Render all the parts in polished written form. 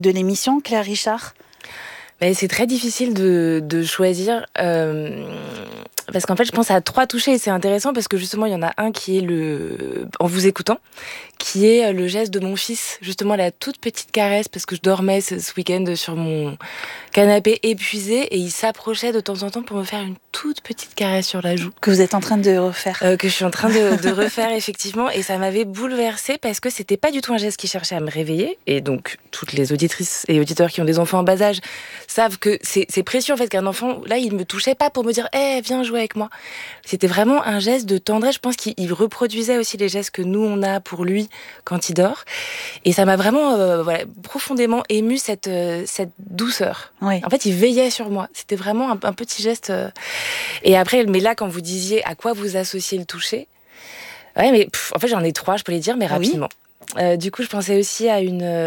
de l'émission, Claire Richard? C'est très difficile de choisir parce qu'en fait je pense à 3 touchés et c'est intéressant parce que justement il y en a un qui est en vous écoutant, qui est le geste de mon fils, justement la toute petite caresse parce que je dormais ce week-end sur mon canapé épuisé et il s'approchait de temps en temps pour me faire une toute petite caresse sur la joue. Que vous êtes en train de refaire. Que je suis en train de refaire effectivement et ça m'avait bouleversée parce que c'était pas du tout un geste qui cherchait à me réveiller et donc toutes les auditrices et auditeurs qui ont des enfants en bas âge savent que c'est précieux en fait qu'un enfant, là il me touchait pas pour me dire viens jouer avec moi. C'était vraiment un geste de tendresse, je pense qu'il reproduisait aussi les gestes que nous on a pour lui quand il dort et ça m'a vraiment profondément émue cette douceur. Oui. En fait il veillait sur moi, c'était vraiment un petit geste et après, mais là quand vous disiez à quoi vous associez le toucher, mais en fait j'en ai 3, je peux les dire mais rapidement. Du coup je pensais aussi à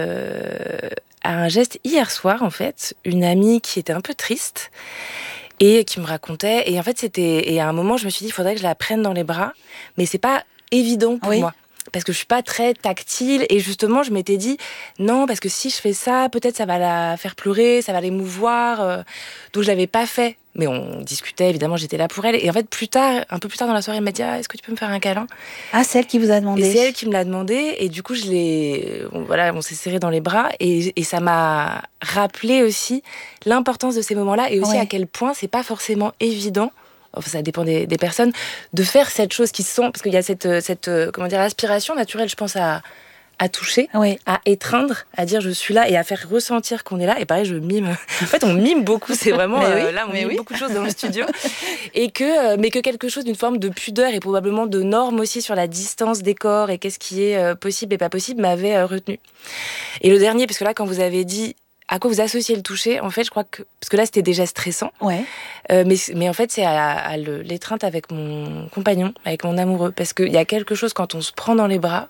un geste hier soir en fait, une amie qui était un peu triste et qui me racontait et en fait et à un moment je me suis dit il faudrait que je la prenne dans les bras mais c'est pas évident pour moi parce que je suis pas très tactile et justement je m'étais dit non parce que si je fais ça peut-être ça va la faire pleurer, ça va l'émouvoir donc je l'avais pas fait mais on discutait évidemment, j'étais là pour elle et en fait un peu plus tard dans la soirée elle m'a dit est-ce que tu peux me faire un câlin? C'est elle qui vous a demandé. Et c'est elle qui me l'a demandé et du coup on s'est serré dans les bras et ça m'a rappelé aussi l'importance de ces moments-là et aussi à quel point c'est pas forcément évident. Enfin, ça dépend des personnes, de faire cette chose qui se sent, parce qu'il y a cette aspiration naturelle, je pense, à toucher, à étreindre, à dire je suis là et à faire ressentir qu'on est là. Et pareil, je mime. En fait, on mime beaucoup, c'est vraiment là, on mime beaucoup de choses dans le studio. Mais que quelque chose d'une forme de pudeur et probablement de normes aussi sur la distance des corps et qu'est-ce qui est possible et pas possible m'avait retenu. Et le dernier, parce que là, quand vous avez dit à quoi vous associez le toucher, en fait, je crois que... Parce que là, c'était déjà stressant. Mais en fait, c'est à l'étreinte avec mon compagnon, avec mon amoureux. Parce qu'il y a quelque chose, quand on se prend dans les bras,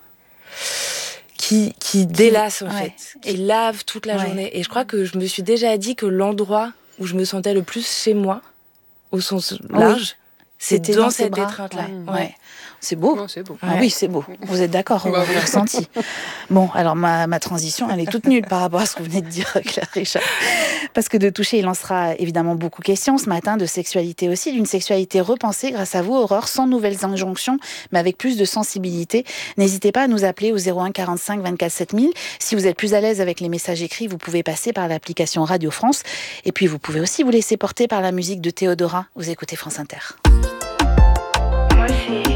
qui délasse, en fait. Qui lave toute la journée. Et je crois que je me suis déjà dit que l'endroit où je me sentais le plus chez moi, au sens large, c'était dans cette étreinte-là. C'est beau. Non, c'est beau. Oui, c'est beau. Vous êtes d'accord, vous l'avez ressenti. Bon, alors ma transition, elle est toute nulle par rapport à ce que vous venez de dire, Claire Richard. Parce que de toucher, il en sera évidemment beaucoup question ce matin, de sexualité aussi, d'une sexualité repensée grâce à vous, Aurore, sans nouvelles injonctions, mais avec plus de sensibilité. N'hésitez pas à nous appeler au 01 45 24 7000. Si vous êtes plus à l'aise avec les messages écrits, vous pouvez passer par l'application Radio France. Et puis, vous pouvez aussi vous laisser porter par la musique de Théodora. Vous écoutez France Inter. Moi, c'est